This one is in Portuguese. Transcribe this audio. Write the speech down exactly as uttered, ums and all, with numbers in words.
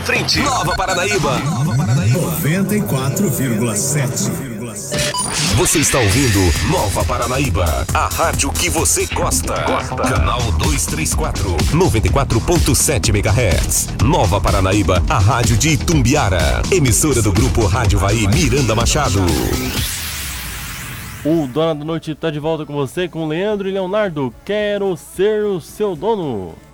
Frente, Nova Paranaíba. Nova Paranaíba. noventa e quatro vírgula sete. Você está ouvindo Nova Paranaíba, a rádio que você gosta. gosta. Canal duzentos e trinta e quatro, noventa e quatro ponto sete megahertz. Nova Paranaíba, a rádio de Itumbiara. Emissora do grupo Rádio Vai Miranda Machado. O Dona da Noite está de volta com você, com Leandro e Leonardo. Quero ser o seu dono.